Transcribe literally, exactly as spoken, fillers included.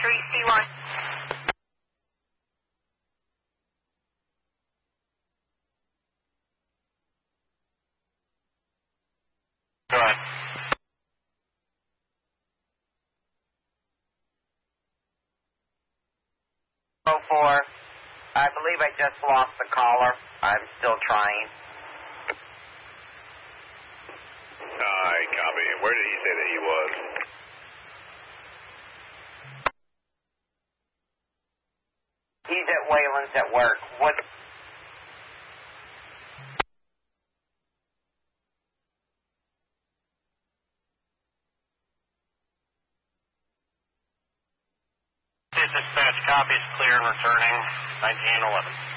three C one. Go ahead. oh four, I believe I just lost the caller. I'm still trying. Alright, copy. Where did he say that he was? He's at Wayland's at work. What? Dispatch, copy is clear and returning nineteen eleven.